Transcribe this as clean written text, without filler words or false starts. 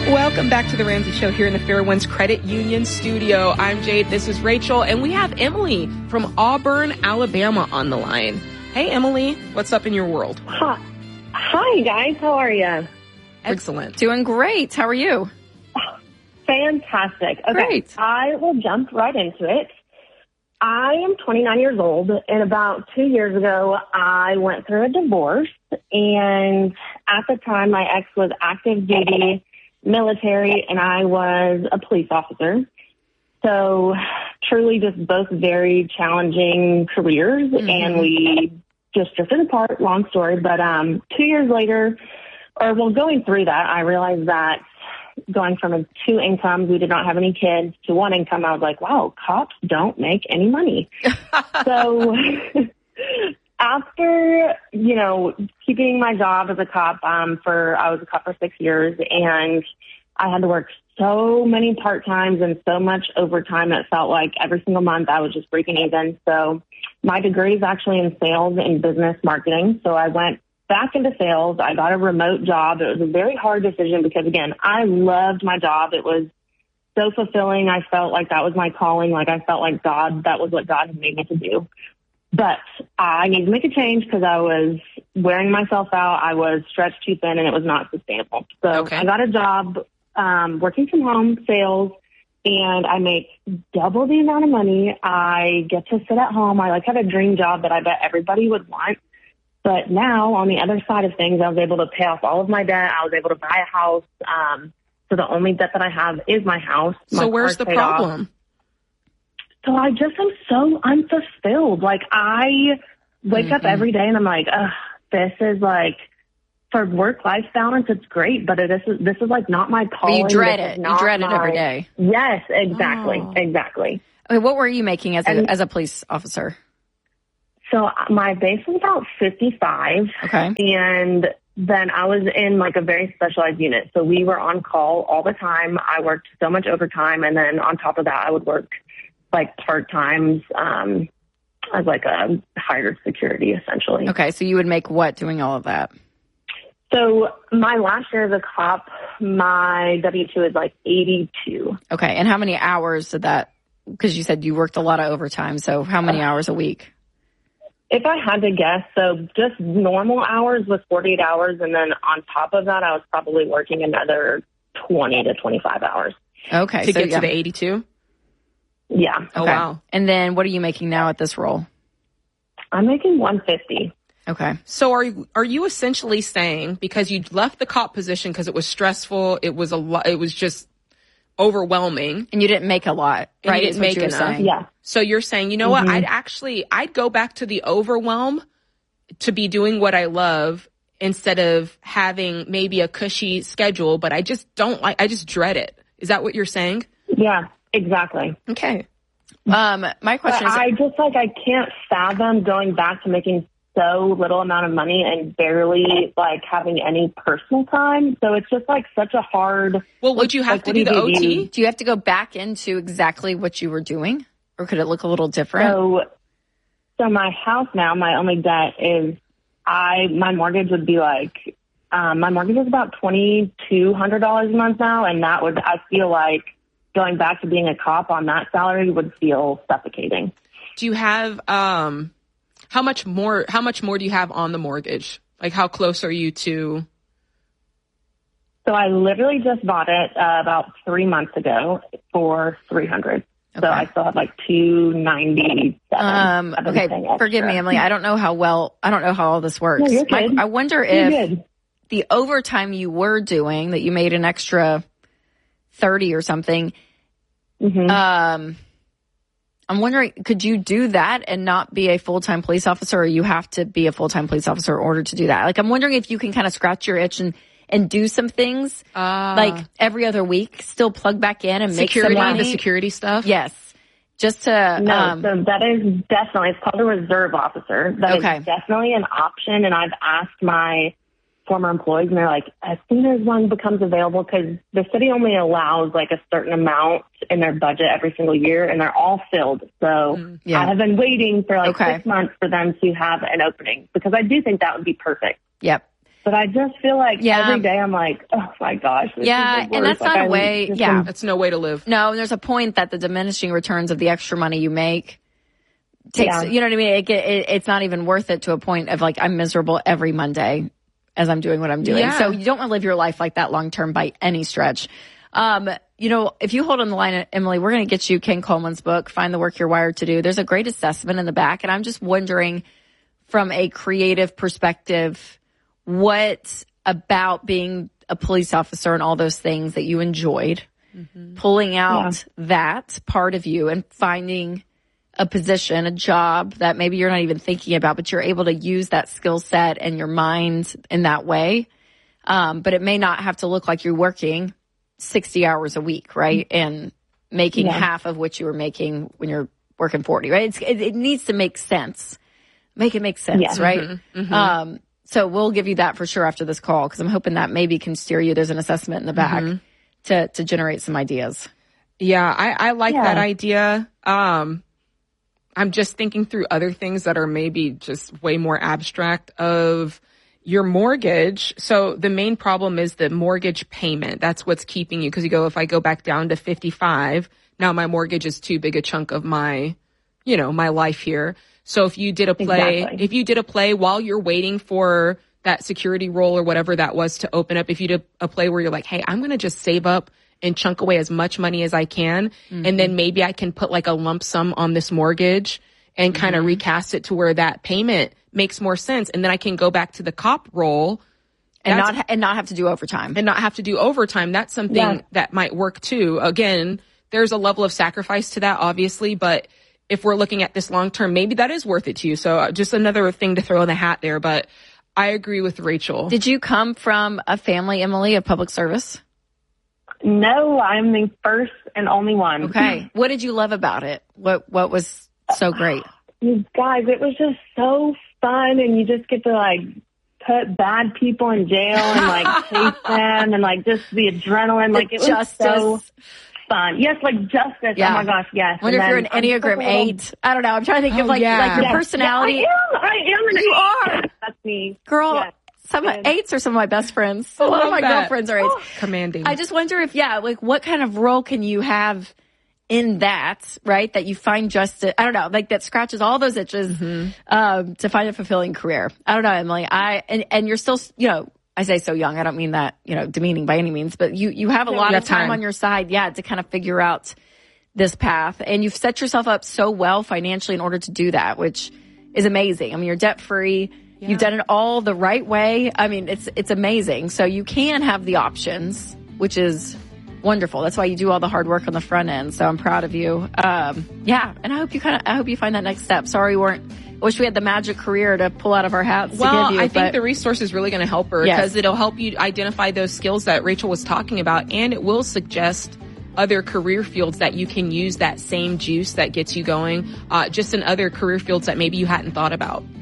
Welcome back to the Ramsey Show here in the Fairwinds Credit Union studio. I'm Jade. This is Rachel, and we have Emily from Auburn, Alabama on the line. Hey, Emily, what's up in your world? Hi, guys. How are you? Excellent. Doing great. How are you? Fantastic. Okay, Great. I will jump right into it. I am 29 years old, and about 2 years ago, I went through a divorce, and at the time, my ex was active duty military, and I was a police officer. So truly just both very challenging careers, and we just drifted apart, long story. But 2 years later, going through that, I realized that going from 2 incomes, we did not have any kids, to 1 income, I was like, wow, cops don't make any money. So after, keeping my job as a cop, I was a cop for 6 years, and I had to work so many part-times and so much overtime. It felt like every single month I was just breaking even. So my degree is actually in sales and business marketing. So I went back into sales. I got a remote job. It was a very hard decision because, again, I loved my job. It was so fulfilling. I felt like that was my calling. Like I felt like that was what God had made me to do. But I needed to make a change because I was wearing myself out. I was stretched too thin, and it was not sustainable. So I got a job working from home, sales, and I make double the amount of money. I get to sit at home. I have a dream job that I bet everybody would want. But now, on the other side of things, I was able to pay off all of my debt. I was able to buy a house. So the only debt that I have is my house. So where's the problem? So I just am so unfulfilled. Like I wake up every day and I'm like, this is like, for work-life balance, it's great, but this is like not my calling. But you dread it. You dread it every day. Yes, exactly, exactly. Okay, what were you making as a police officer? So my base was about 55. Okay. And then I was in like a very specialized unit. So we were on call all the time. I worked so much overtime. And then on top of that, I would work like part-times as like a hired security, essentially. Okay. So you would make what doing all of that? So my last year as a cop, my W-2 is like 82. Okay. And how many hours did that, because you said you worked a lot of overtime. So how many hours a week? If I had to guess, so just normal hours was 48 hours. And then on top of that, I was probably working another 20 to 25 hours. Okay. To get to the 82? Yeah. Okay. Oh, wow. And then what are you making now at this role? I'm making 150. Okay. So are you essentially saying because you left the cop position because it was stressful, it was just overwhelming, and you didn't make a lot, right? You didn't make enough. Yeah. So you're saying, you know what? I'd go back to the overwhelm to be doing what I love instead of having maybe a cushy schedule, but I just dread it. Is that what you're saying? Yeah, exactly. Okay. My question is, I can't fathom going back to making so little amount of money and barely like having any personal time. So it's just like such a hard. Well, would you have to do the OT? Do you have to go back into exactly what you were doing, or could it look a little different? So my house now, my only debt is my mortgage would be like, my mortgage is about $2,200 a month now. And I feel like going back to being a cop on that salary would feel suffocating. Do you have, how much more do you have on the mortgage? Like how close are you to? So I literally just bought it about 3 months ago for $300. Okay. So I still have like $297. Okay. Forgive me, Emily. I don't know how all this works. No, you're good. I wonder if the overtime you were doing that you made an extra 30 or something, I'm wondering, could you do that and not be a full-time police officer, or you have to be a full-time police officer in order to do that? Like, I'm wondering if you can kind of scratch your itch and do some things like every other week, still plug back in and make some money. The security stuff? Yes. Just to... so that is definitely, it's called a reserve officer. That is definitely an option. And I've asked my former employees, and they're like, as soon as one becomes available, because the city only allows like a certain amount in their budget every single year, and they're all filled. So I have been waiting for like 6 months for them to have an opening, because I do think that would be perfect. Yep. but I just feel like every day I'm like, oh my gosh. This is the and that's worst. not a way. That's no way to live. No, and there's a point that the diminishing returns of the extra money you make takes, you know what I mean? It's not even worth it to a point of like, I'm miserable every Monday as I'm doing what I'm doing. So you don't want to live your life like that long term by any stretch. You know, if you hold on the line, Emily, we're going to get you Ken Coleman's book, Find the Work You're Wired to Do. There's a great assessment in the back. And I'm just wondering, from a creative perspective, what about being a police officer and all those things that you enjoyed, pulling out that part of you and finding a position, a job that maybe you're not even thinking about, but you're able to use that skill set and your mind in that way. But it may not have to look like you're working 60 hours a week, right? And making half of what you were making when you're working 40, right? It needs to make sense. Make it make sense, right? So we'll give you that for sure after this call, because I'm hoping that maybe can steer you. There's an assessment in the back to generate some ideas. Yeah, I like that idea. I'm just thinking through other things that are maybe just way more abstract of your mortgage. So the main problem is the mortgage payment. That's what's keeping you, because you go, if I go back down to 55, now my mortgage is too big a chunk of my, you know, my life here. So if you did a play, while you're waiting for that security role or whatever that was to open up, if you did a play where you're like, hey, I'm going to just save up and chunk away as much money as I can. And then maybe I can put like a lump sum on this mortgage and kind of recast it to where that payment makes more sense. And then I can go back to the cop role and not have to do overtime. That's something that might work too. Again, there's a level of sacrifice to that, obviously, but if we're looking at this long term, maybe that is worth it to you. So just another thing to throw in the hat there. But I agree with Rachel. Did you come from a family, Emily, of public service? No, I'm the first and only one. Okay. What did you love about it? What was so great? You guys, it was just so fun, and you just get to like put bad people in jail and like chase them, and like just the adrenaline. Like it was so fun. Yes, like justice. Yeah. Oh my gosh, yes. I wonder if you're an Enneagram 8. I don't know. I'm trying to think of like your personality. Yeah, I am an 8. You are. That's me. Girl. Yes. Some 8s are some of my best friends. A lot of my girlfriends are 8s. Commanding. I just wonder if, like what kind of role can you have in that, right? That you find justice. I don't know, like that scratches all those itches, to find a fulfilling career. I don't know, Emily. And you're still, you know, I say so young. I don't mean that, you know, demeaning by any means, but you have a lot of time on your side, to kind of figure out this path. And you've set yourself up so well financially in order to do that, which is amazing. I mean, you're debt free. Yeah. You've done it all the right way. I mean, it's amazing. So you can have the options, which is wonderful. That's why you do all the hard work on the front end. So I'm proud of you. And I hope you find that next step. Sorry, I wish we had the magic career to pull out of our hats to give you. I think the resource is really going to help her, because it'll help you identify those skills that Rachel was talking about, and it will suggest other career fields that you can use that same juice that gets you going, just in other career fields that maybe you hadn't thought about.